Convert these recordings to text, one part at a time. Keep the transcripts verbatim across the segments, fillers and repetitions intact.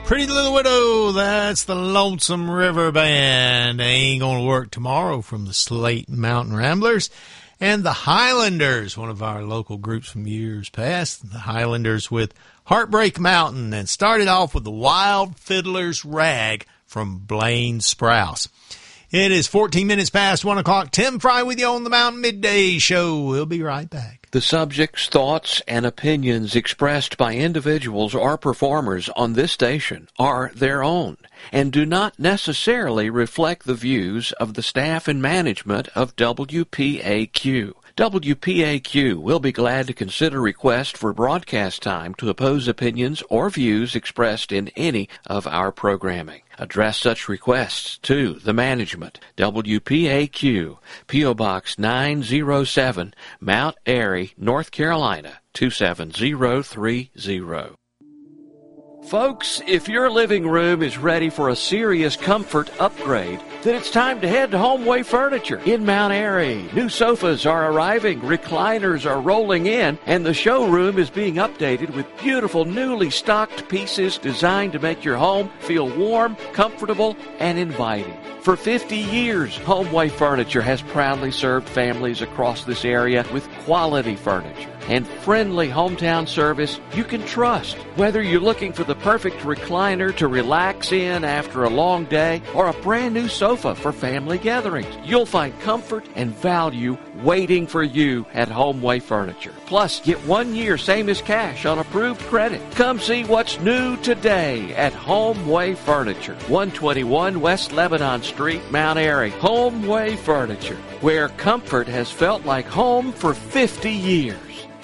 Pretty Little Widow, that's the Lonesome River Band. They ain't gonna work tomorrow from the Slate Mountain Ramblers. And the Highlanders, one of our local groups from years past. The Highlanders with Heartbreak Mountain, and started off with the Wild Fiddler's Rag from Blaine Sprouse. It is fourteen minutes past one o'clock. Tim Fry with you on the Mountain Midday Show. We'll be right back. The subjects, thoughts, and opinions expressed by individuals or performers on this station are their own and do not necessarily reflect the views of the staff and management of W P A Q. W P A Q will be glad to consider requests for broadcast time to oppose opinions or views expressed in any of our programming. Address such requests to the management, W P A Q, P O. Box nine oh seven, Mount Airy, North Carolina, two seven zero three zero. Folks, if your living room is ready for a serious comfort upgrade, then it's time to head to Homeway Furniture in Mount Airy. New sofas are arriving, recliners are rolling in, and the showroom is being updated with beautiful newly stocked pieces designed to make your home feel warm, comfortable, and inviting. For fifty years, Homeway Furniture has proudly served families across this area with quality furniture and friendly hometown service you can trust. Whether you're looking for the perfect recliner to relax in after a long day or a brand new sofa for family gatherings, you'll find comfort and value waiting for you at Homeway Furniture. Plus, get one year same as cash on approved credit. Come see what's new today at Homeway Furniture, one twenty-one West Lebanon Street, Mount Airy. Homeway Furniture, where comfort has felt like home for fifty years.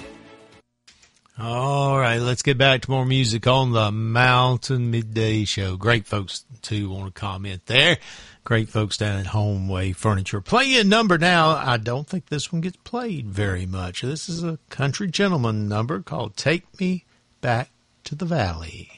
All right, let's get back to more music on the Mountain Midday Show. Great folks, too, want to comment there. Great folks down at Homeway Furniture. Play you a number now. I don't think this one gets played very much. This is a country gentleman number called Take Me Back to the Valley.